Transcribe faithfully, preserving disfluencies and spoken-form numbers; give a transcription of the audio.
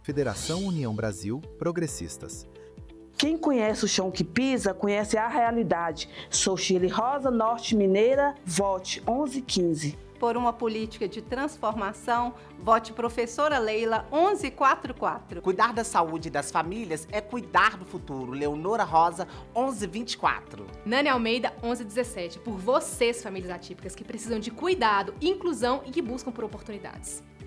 Federação União Brasil, Progressistas. Quem conhece o chão que pisa, conhece a realidade. Sou Shirley Rosa, Norte Mineira, vote onze quinze. Por uma política de transformação, vote professora Leila onze quarenta e quatro. Cuidar da saúde das famílias é cuidar do futuro. Leonora Rosa, onze vinte e quatro. Nani Almeida, onze dezessete. Por vocês, famílias atípicas, que precisam de cuidado, inclusão e que buscam por oportunidades.